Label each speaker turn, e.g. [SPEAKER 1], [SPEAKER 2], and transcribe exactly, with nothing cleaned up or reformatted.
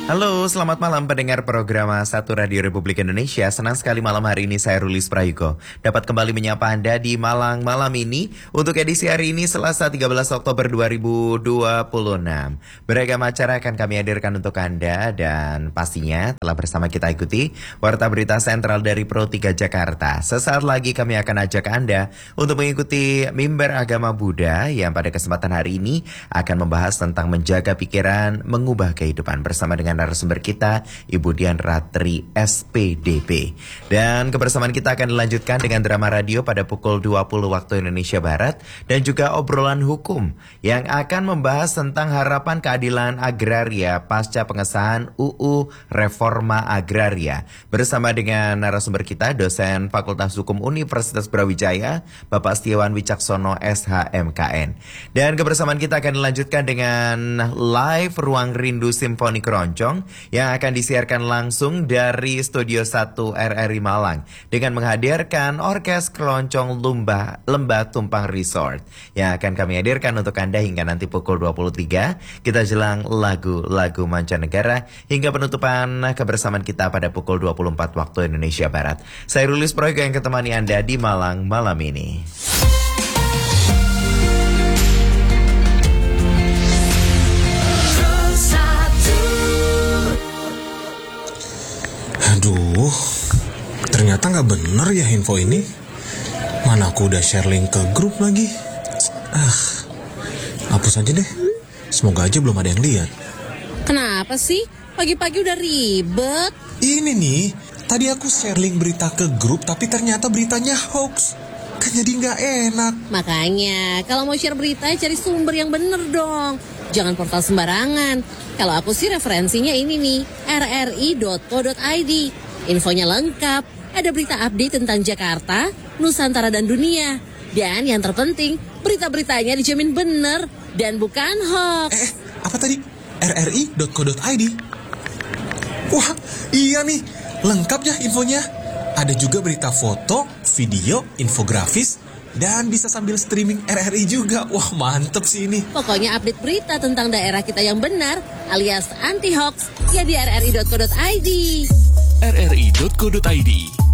[SPEAKER 1] Halo, selamat malam pendengar program Satu Radio Republik Indonesia. Senang sekali malam hari ini saya Rulis Prayugo dapat kembali menyapa Anda di Malang malam ini untuk edisi hari ini Selasa tiga belas Oktober dua ribu dua puluh enam. Beragam acara akan kami hadirkan untuk Anda dan pastinya telah bersama kita ikuti Warta Berita Sentral dari Pro tiga Jakarta. Sesaat lagi kami akan ajak Anda untuk mengikuti mimbar agama Buddha yang pada kesempatan hari ini akan membahas tentang menjaga pikiran, mengubah kehidupan bersama dengan narasumber kita, Ibu Dian Ratri S P D P. Dan kebersamaan kita akan dilanjutkan dengan drama radio pada pukul dua puluh waktu Indonesia Barat dan juga obrolan hukum yang akan membahas tentang harapan keadilan agraria pasca pengesahan U U Reforma Agraria. Bersama dengan narasumber kita, dosen Fakultas Hukum Universitas Brawijaya, Bapak Setiawan Wicaksono S H M K N. Dan kebersamaan kita akan dilanjutkan dengan live Ruang Rindu Simfoni Keroncong yang akan disiarkan langsung dari Studio satu R R I Malang dengan menghadirkan Orkes Keroncong Lembah, Lembah Tumpang Resort yang akan kami hadirkan untuk Anda hingga nanti pukul dua puluh tiga. Kita jelang lagu-lagu mancanegara hingga penutupan kebersamaan kita pada pukul dua puluh empat waktu Indonesia Barat. Saya Rulis Proyek yang ketemani Anda di Malang malam ini.
[SPEAKER 2] Aduh, ternyata nggak bener ya info ini. Mana aku udah share link ke grup lagi. Ah, hapus aja deh. Semoga aja belum ada yang lihat.
[SPEAKER 3] Kenapa sih? Pagi-pagi udah ribet.
[SPEAKER 2] Ini nih, tadi aku share link berita ke grup, tapi ternyata beritanya hoax. Kan jadi nggak enak.
[SPEAKER 3] Makanya, kalau mau share berita, cari sumber yang bener dong. Jangan portal sembarangan. Kalau aku sih referensinya ini nih, r r i dot co dot i d. Infonya lengkap, ada berita update tentang Jakarta, Nusantara dan dunia. Dan yang terpenting, berita-beritanya dijamin bener dan bukan hoax.
[SPEAKER 2] Eh, apa tadi? r r i dot co dot i d. Wah, iya nih, lengkap ya infonya. Ada juga berita foto, video, infografis, dan bisa sambil streaming R R I juga. Wah, mantep sih ini.
[SPEAKER 3] Pokoknya update berita tentang daerah kita yang benar alias anti-hoax ya di r r i dot co dot i d.
[SPEAKER 4] r r i dot co dot i d